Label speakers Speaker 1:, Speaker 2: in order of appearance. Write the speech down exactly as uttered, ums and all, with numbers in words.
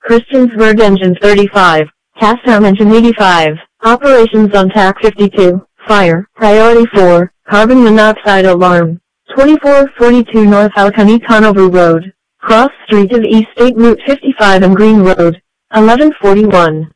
Speaker 1: Christiansburg Engine thirty-five, Casttown Engine eighty-five, Operations on T A C fifty-two, Fire, Priority four, Carbon Monoxide Alarm, twenty-four forty-two North Alcani Conover Road, Cross Street of East State Route fifty-five and Green Road, eleven forty-one.